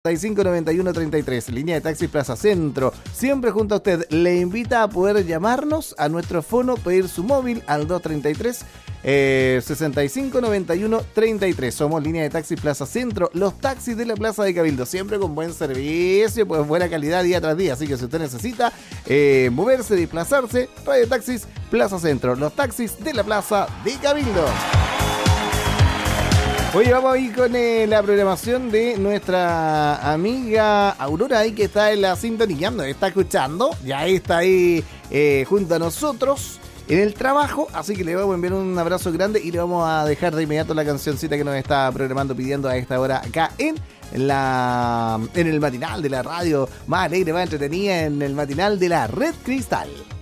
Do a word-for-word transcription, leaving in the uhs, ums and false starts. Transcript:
treinta y cinco noventa y uno treinta y tres, línea de taxi Plaza Centro, siempre junto a usted. Le invita a poder llamarnos a nuestro fono, pedir su móvil al dos treinta y tres, eh, sesenta y cinco noventa y uno treinta y tres. Somos línea de taxi Plaza Centro, los taxis de la Plaza de Cabildo, siempre con buen servicio, pues buena calidad día tras día. Así que si usted necesita eh, moverse, desplazarse, Radio Taxis Plaza Centro, los taxis de la Plaza de Cabildo. Oye, vamos a ir con eh, la programación de nuestra amiga Aurora ahí, que está en la sintonía, nos está escuchando, ya está ahí eh, junto a nosotros en el trabajo, así que le vamos a enviar un abrazo grande y le vamos a dejar de inmediato la cancioncita que nos está programando, pidiendo a esta hora acá en la en el matinal de la radio más alegre, más entretenida, en el matinal de la Red Cristal.